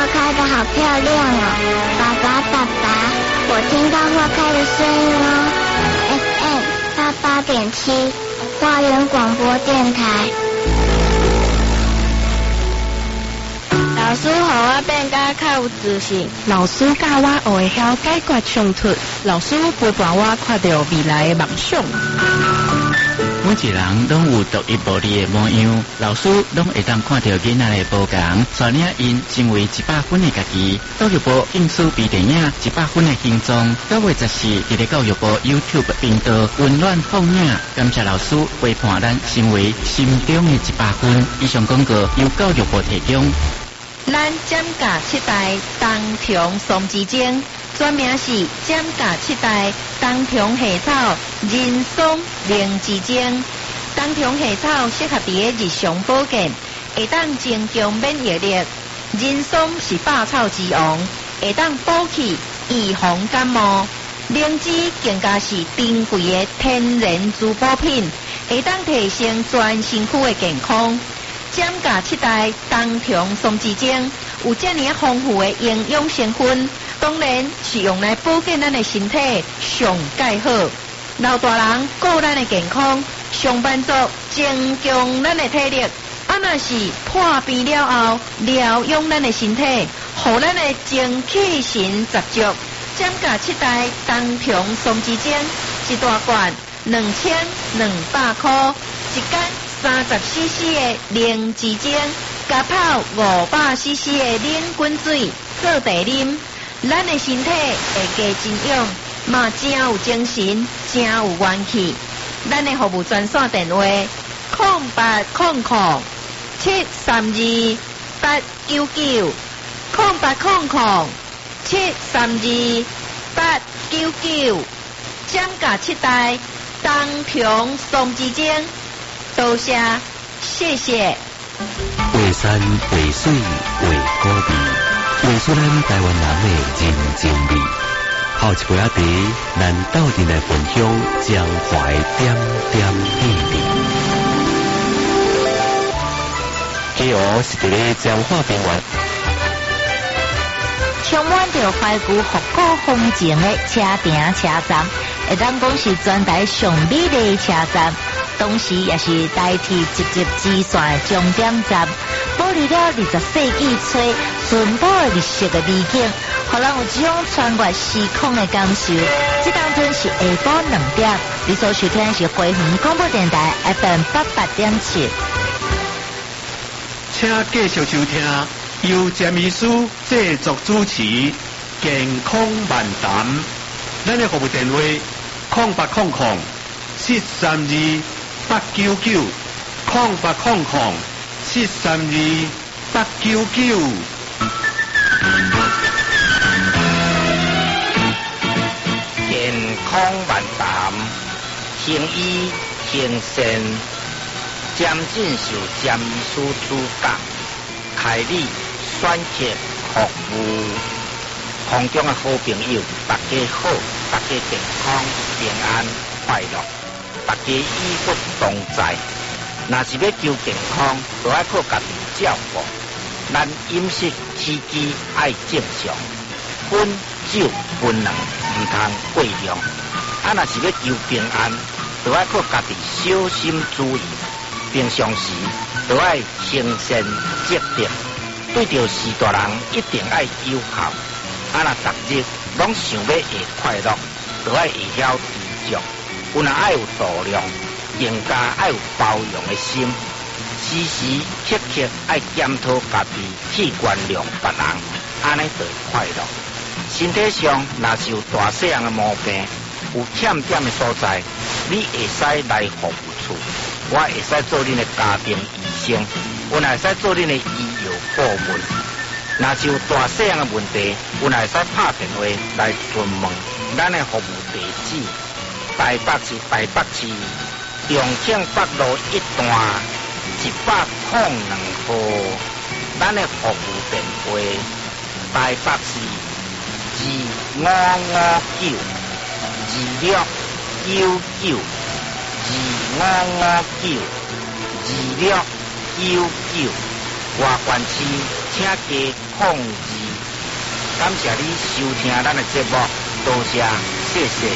开得好漂亮哦！爸爸，爸爸，我听到花开的声音哦。FM 88.7，花园广播电台。老师让我变甲较有自信， 老师教我学会晓解决冲突，老师陪伴我看到未来的梦想。 每一人拢有独一无二的模样，老师拢会当看到囡仔的不同，带领因成为100分的家己。教育部应试比电影100分的形状，9月14日在教育部 YouTube 频道温暖放映。感谢老师陪伴咱成为心中的100分。以上广告由教育部提供。 咱减价7代冬虫松枝精，全名是减价7代冬虫夏草人松灵芝精。冬虫夏草适合伫日常保健，会当增强免疫力。人松是百草之王，会当补气预防感冒。灵芝更加是珍贵的天然滋补品，会当提升全身躯的健康。减价7代冬虫松枝精有这么丰富的营养成分，当然是用来保健咱的身体上介好。老大人顾咱的健康，上班族增强咱的体力，若是破病了后疗养咱的身体，互咱的精气神十足。减价7代冬虫松枝精一大罐2200块，一间30cc 的灵芝精，加泡500cc 的冷滚水做茶啉，咱的身体会加增养，嘛真有精神，真有元气。咱的服务专线电话：0800-732-899，0800-732-899，减价7代冬虫松枝精。多谢，谢谢。 画山画水画古味，画出咱台湾人的人情味。泡一杯仔茶，咱斗阵来分享江淮点点滴滴。基湖是伫咧彰化边缘， 充满着怀旧复古风情的车亭车站，会当讲是全台上美丽的车站。同时也是代替直接支线的终点站，保留了20世纪初淳朴的日式的美景，互人有一种穿越时空的感受。这当阵是下晡2点，你所收听的是花园广播电台 FM 88.7。 请继续收听由詹医师制作主持健康漫谈。咱的服务电话0800-732-899。 健康漫谈，行医行善，詹进修詹医师主讲，开立选择服务。空中的好朋友，大家好，大家健康平安快乐，大家医福同在。若是要求健康，就要靠家己照顾。咱饮食起居爱正常，分酒分量唔通过量。若是要求平安，就要靠家己小心注意。平常时就要诚信积德，对着士大人一定爱友好。若逐日拢想要会快乐，就要会晓知足。有若爱有度量，更加爱有包容的心。时时刻刻爱检讨家己器官量别人，安尼就会快乐。身体上若是有大细样的毛病，有欠点的所在，你会使来服务处，我会使做恁的家庭医生，我会使做恁的医药顾问。若是有大细样的问题，我会使拍电话来询问。咱的服务地址：台北市中正北路1段102号。咱的服务电话：台北市25592699，25592699。 外县市请加控制。感谢你收听咱的节目，多谢，谢谢。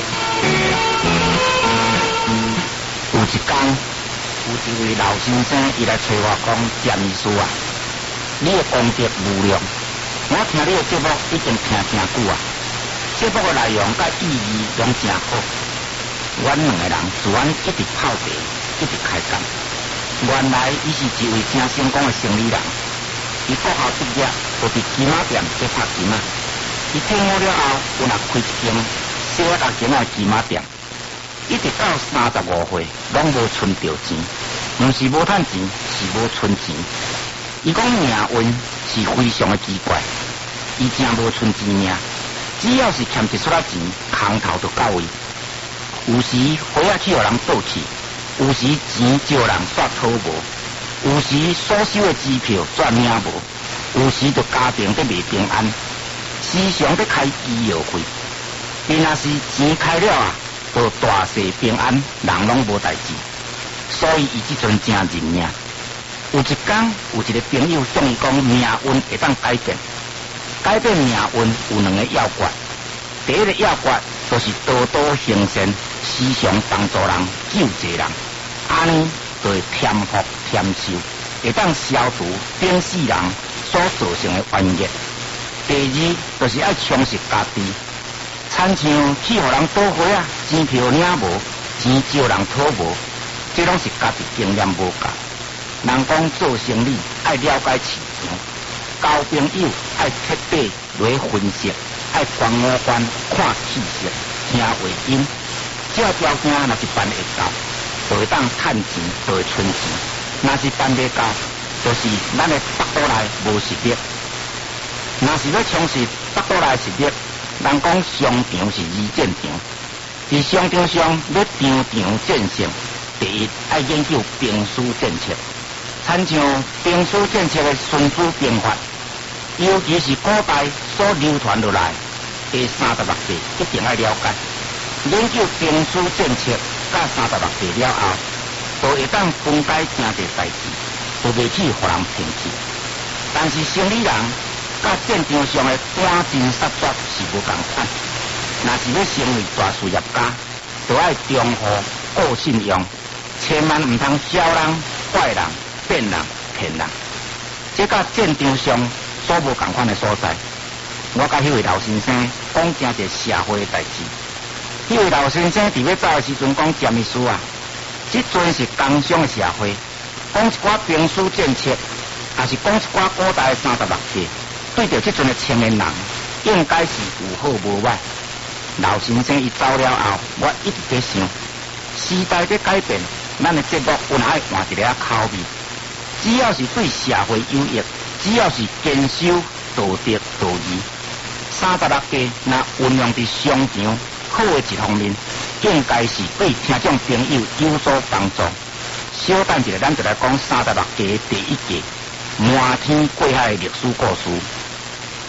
有一天，有一位老先生伊来找我讲，詹医师啊，你的功德无量，我听你的节目已经听真久啊，节目的内容甲意义拢真好。阮两个人自然一直泡茶，一直开讲。原来伊是一位真成功的生意人，伊国校毕业，就伫金仔店做拍金仔。伊退伍了后，有若开一间小6间的金仔店，一直到35岁，拢无存着钱，毋是无趁钱，是无存钱。伊讲命运是非常的奇怪，伊真无存钱命，只要是欠一撮仔钱，空头就到位。有时花仔去互人倒去，有时钱招人煞讨无，有时所收的支票赚领无，有时就家庭在袂平安，时常在开医药费。伊若是钱开了啊，就大事平安，人拢无代志。所以伊即阵真认命。有一天，有一个朋友向伊讲，命运会当改变，改变命运有2个要诀。第一个要诀就是多多行善，时常帮助人、救济人，安尼就会添福添寿，会当消除顶世人所造成的冤孽。第二就是爱充实家己，亲像去互人倒花啊，钱票领无，钱招人讨无，这拢是家己经验无够。人讲做生意爱了解市场，交朋友爱彻底来分析，爱观五官看气色，听话音。这条件若是办会到，就会当趁钱，就会存钱；若是办袂到，就是咱的腹肚内无实力。若是要充实腹肚内实力，人讲商场是二战场，伫商场上要场场战胜，第一爱研究兵书战策，参像兵书战策的《孙子兵法》，尤其是古代所流传落来的36计，一定要了解。研究兵书战策甲36计了后，就会当分解真侪代志，就袂去互人骗去。但是生理人甲战场上的赶尽杀绝是无共款。若是要成为大事业家，就要忠厚、顾信用，千万唔通小人、坏人、骗人、骗人。这甲战场上所无共款的所在。我甲迄位老先生讲真侪社会的代志。迄位老先生伫要走的时阵讲，詹医师啊，即阵是工商的社会，讲一寡兵书战策，也是讲一寡古代的36计，对着即阵的青年人，应该是有好无歹。老先生伊走了后，我一直在想，时代在改变，咱的节目有哪爱换一个口味？只要是对社会有益，只要是坚守道德道义，36计若运用伫商场。好的一方面，应该是对听众朋友有所帮助。小等一下，咱就来讲36计第1计，瞒天过海的历史故事。